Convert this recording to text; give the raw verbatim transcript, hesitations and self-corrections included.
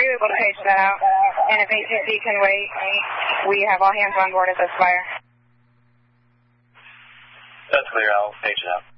you able to page that out? And if A T C can wait, we have all hands on board at this fire. That's clear. I'll page it out.